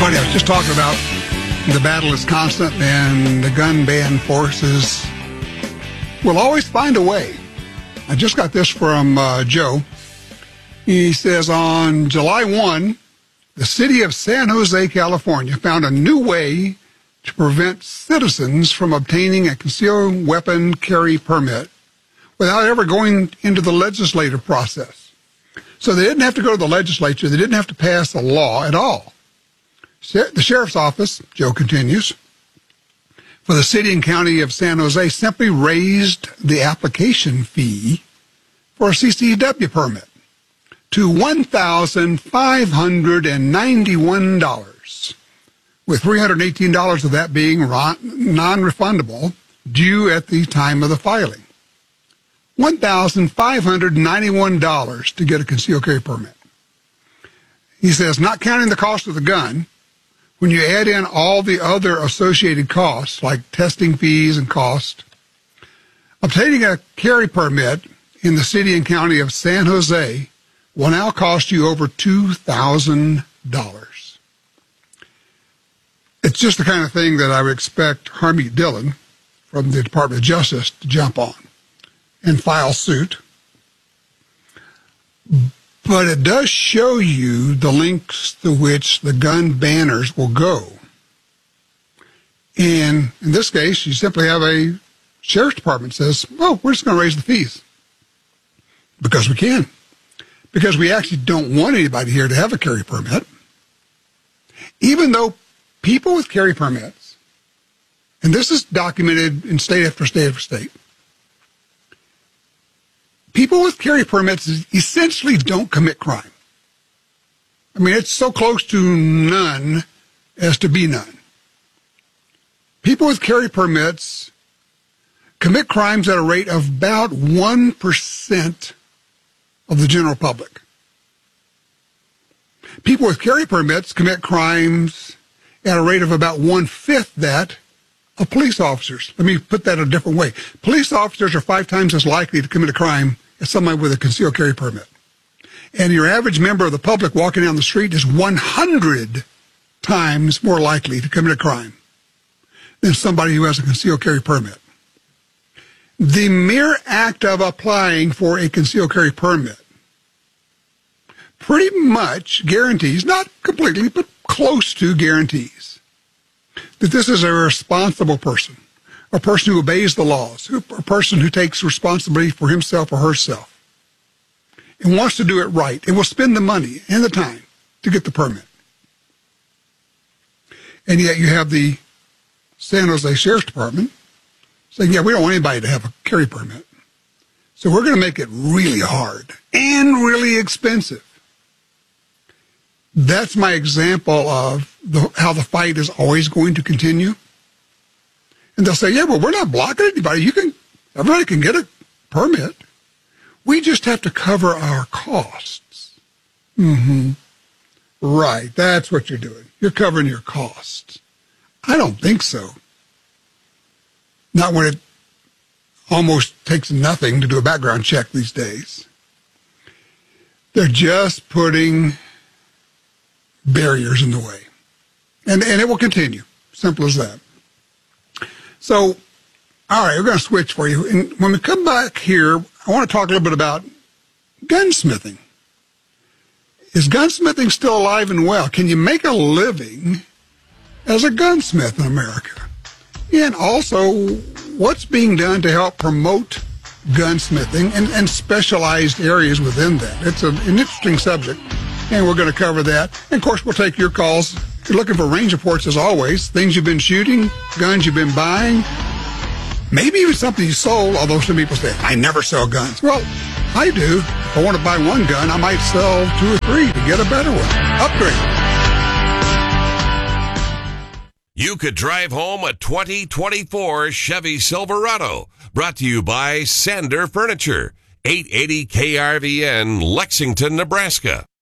Funny, I was just talking about the battle is constant and the gun ban forces will always find a way. I just got this from Joe. He says on July 1, the city of San Jose, California found a new way to prevent citizens from obtaining a concealed weapon carry permit without ever going into the legislative process. So they didn't have to go to the legislature. They didn't have to pass a law at all. The sheriff's office, Joe continues, for the city and county of San Jose simply raised the application fee for a CCW permit to $1,591, with $318 of that being non-refundable due at the time of the filing. $1,591 to get a concealed carry permit. He says, not counting the cost of the gun, when you add in all the other associated costs, like testing fees and cost, obtaining a carry permit in the city and county of San Jose will now cost you over $2,000. It's just the kind of thing that I would expect Harmeet Dillon from the Department of Justice to jump on and file suit. But it does show you the lengths to which the gun banners will go. And in this case, you simply have a sheriff's department says, oh, we're just going to raise the fees. Because we can. Because we actually don't want anybody here to have a carry permit. Even though people with carry permits, and this is documented in state after state after state, people with carry permits essentially don't commit crime. I mean, it's so close to none as to be none. People with carry permits commit crimes at a rate of about 1% of the general public. People with carry permits commit crimes at a rate of about 1/5 that of police officers. Let me put that a different way. Police officers are 5 times as likely to commit a crime as somebody with a concealed carry permit. And your average member of the public walking down the street is 100 times more likely to commit a crime than somebody who has a concealed carry permit. The mere act of applying for a concealed carry permit pretty much guarantees, not completely, but close to guarantees, that this is a responsible person. A person who obeys the laws, a person who takes responsibility for himself or herself and wants to do it right and will spend the money and the time to get the permit. And yet you have the San Jose Sheriff's Department saying, yeah, we don't want anybody to have a carry permit. So we're going to make it really hard and really expensive. That's my example of how the fight is always going to continue. And they'll say, yeah, well, we're not blocking anybody. Everybody can get a permit. We just have to cover our costs. Right, that's what you're doing. You're covering your costs. I don't think so. Not when it almost takes nothing to do a background check these days. They're just putting barriers in the way. And it will continue. Simple as that. So, all right, we're going to switch for you. And when we come back here, I want to talk a little bit about gunsmithing. Is gunsmithing still alive and well? Can you make a living as a gunsmith in America? And also, what's being done to help promote gunsmithing and specialized areas within that? It's an interesting subject, and we're going to cover that. And, of course, we'll take your calls. If you're looking for range reports, as always, things you've been shooting, guns you've been buying, maybe even something you sold, although some people say, I never sell guns. Well, I do. If I want to buy one gun, I might sell 2 or 3 to get a better one. Upgrade. You could drive home a 2024 Chevy Silverado. Brought to you by Sander Furniture. 880 KRVN, Lexington, Nebraska.